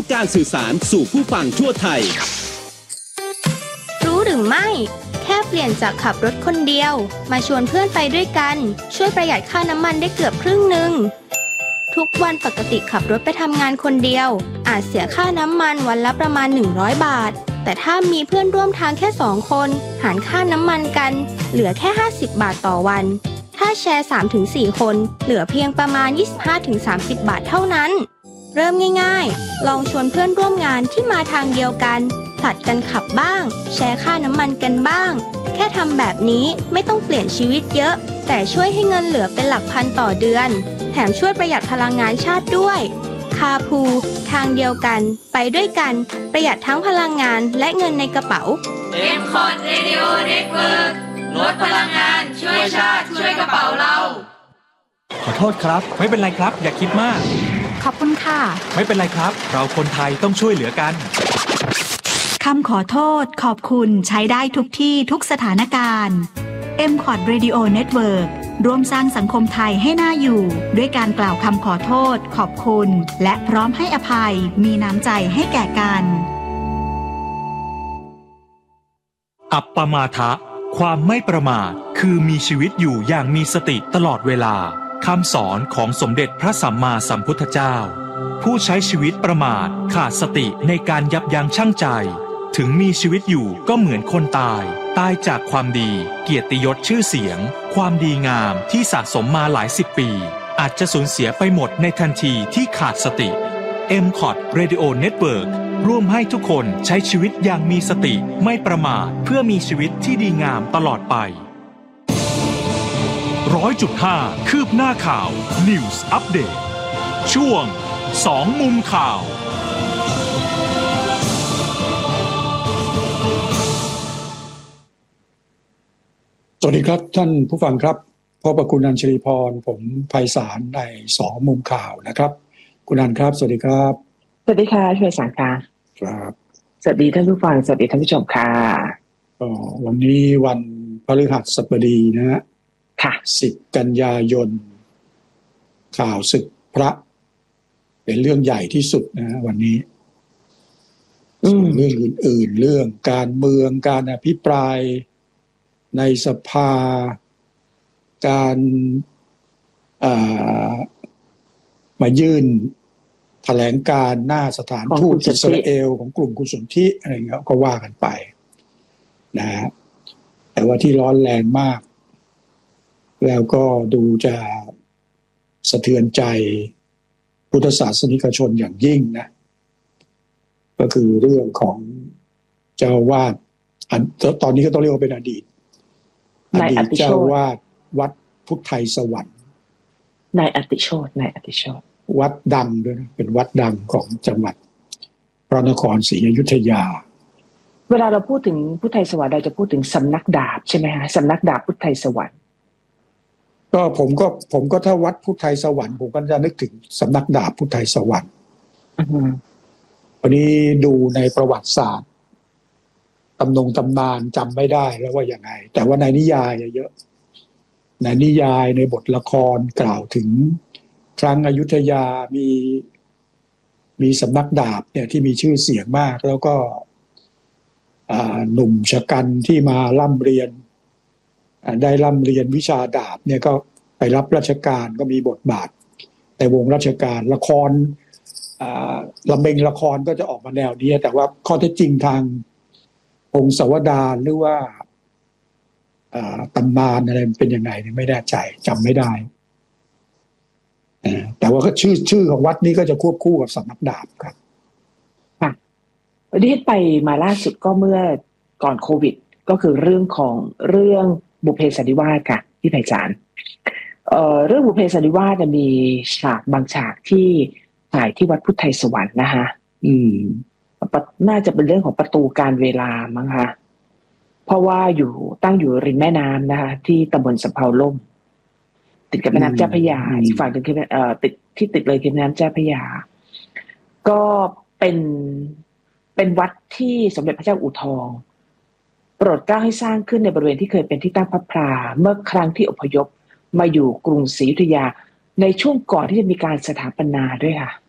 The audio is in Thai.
การสื่อสารสู่ผู้ฟังทั่วไทยรู้หรือไม่แค่เปลี่ยนจากขับรถคนเดียวมาชวนเพื่อนไปด้วยกันช่วยประหยัดค่าน้ำมันได้เกือบครึ่งหนึ่งทุกวันปกติขับรถไปทำงานคนเดียวอาจเสียค่าน้ำมันวันละประมาณ100 บาทแต่ถ้ามีเพื่อนร่วมทางแค่2 คนหารค่าน้ำมันกันเหลือแค่50 บาทต่อวันถ้าแชร์ 3-4 คนเหลือเพียงประมาณ 25-30 บาทเท่านั้นเริ่มง่ายๆลองชวนเพื่อนร่วมงานที่มาทางเดียวกันผลัดกันขับบ้างแชร์ค่าน้ำมันกันบ้างแค่ทำแบบนี้ไม่ต้องเปลี่ยนชีวิตเยอะแต่ช่วยให้เงินเหลือเป็นหลักพันต่อเดือนแถมช่วยประหยัดพลังงานชาติด้วยคาพูทางเดียวกันไปด้วยกันประหยัดทั้งพลังงานและเงินในกระเป๋า M-Cod Radio Network ลดพลังงานช่วยชาติช่วยกระเป๋าเราขอโทษครับไม่เป็นไรครับอย่าคิดมากขอบคุณค่ะไม่เป็นไรครับเราคนไทยต้องช่วยเหลือกันคำขอโทษขอบคุณใช้ได้ทุกที่ทุกสถานการณ์ M-Cod Radio Network ร่วมสร้างสังคมไทยให้น่าอยู่ด้วยการกล่าวคำขอโทษขอบคุณและพร้อมให้อภัยมีน้ำใจให้แก่กันอัปปมาทะความไม่ประมาทคือมีชีวิตอยู่อย่างมีสติตลอดเวลาคำสอนของสมเด็จพระสัมมาสัมพุทธเจ้าผู้ใช้ชีวิตประมาทขาดสติในการยับยั้งชั่งใจถึงมีชีวิตอยู่ก็เหมือนคนตายจากความดีเกียรติยศชื่อเสียงความดีงามที่สะสมมาหลาย10 ปีอาจจะสูญเสียไปหมดในทันทีที่ขาดสติ M-Cod Radio Network ร่วมให้ทุกคนใช้ชีวิตอย่างมีสติไม่ประมาทเพื่อมีชีวิตที่ดีงามตลอดไป 100.5 คืบหน้าข่าว News Update ช่วง2 มุมข่าวสวัสดีครับท่านผู้ฟังครับพบกับคุณอัญชลีพรผมไพศาลใน2 มุมข่าวนะครับคุณอัญครับสวัสดีครับสวัสดีค่ะช่วยสารค่ะครับสวัสดีท่านผู้ฟังสวัสดีท่านผู้ชมค่ะวันนี้วันพฤหัสบดีนะฮะค่ะ 10 กันยายนข่าวศึกพระเป็นเรื่องใหญ่ที่สุดนะวันนี้เรื่องอื่นๆเรื่องการเมืองการอภิปรายในสภาการมายื่นแถลงการหน้าสถานทูตอิสราเอลของกลุ่มคุณสนธิอะไรเงี้ยก็ว่ากันไปนะแต่ว่าที่ร้อนแรงมากแล้วก็ดูจะสะเทือนใจพุทธศาสนิกชนอย่างยิ่งนะก็คือเรื่องของเจ้าวาดตอนนี้ก็ต้องเรียกว่าเป็นอดีตเจ้าวาดวัดพุทธไทยสวรรค์นายอติโชติวัดดังด้วยนะเป็นวัดดังของจังหวัดพระนครศรีอยุธยาเวลาเราพูดถึงพุทธไทยสวรรค์เราจะพูดถึงสำนักดาบใช่ไหมฮะสำนักดาบพุทธไทยสวรรค์ก็ผมก็ถ้าวัดพุทธไทยสวรรค์ผมก็จะนึกถึงสำนักดาบพุทธไทยสวรรค์วันนี้ดูในประวัติศาสตร์ตำนานจำไม่ได้แล้วว่ายังไงแต่ว่าในนิยายเยอะในนิยายในบทละครกล่าวถึงครั้งอยุธยามีสำนักดาบเนี่ยที่มีชื่อเสียงมากแล้วก็หนุ่มชะกันที่มาร่ำเรียนได้ร่ำเรียนวิชาดาบเนี่ยก็ไปรับราชการก็มีบทบาทในวงราชการละครละเมงละครก็จะออกมาแนวนี้แต่ว่าข้อเท็จจริงทางองค์สวดารหรือว่าตำนานอะไรเป็นยังไงไม่แน่ใจจำไม่ได้แต่ว่าชื่อของวัดนี้ก็จะควบคู่กับสำนักดาบครับค่ะวันนี้ไปมาล่าสุดก็เมื่อก่อนโควิดก็คือเรื่องบุพเพสันนิวาสค่ะที่ไพศาลเรื่องบุพเพสันนิวาสมีฉากบางฉากที่ถ่ายที่วัดพุทธไทยสวรรค์นะคะน่าจะเป็นเรื่องของประตูการเวลามั้งคะเพราะว่าตั้งอยู่ริมแม่น้ำนะคะที่ตำบลสำเภาล่มติดกับแม่น้ำเจ้าพระยาอีกฝั่งหนึ่งคือติดเลยคือแม่น้ำเจ้าพระยาก็เป็นวัดที่สมเด็จพระเจ้าอู่ทองโปรดเกล้าให้สร้างขึ้นในบริเวณที่เคยเป็นที่ตั้งพระพลาเมื่อครั้งที่อพยพมาอยู่กรุงศรีอยุธยาในช่วงก่อนที่จะมีการสถาปนาด้วยค่ะ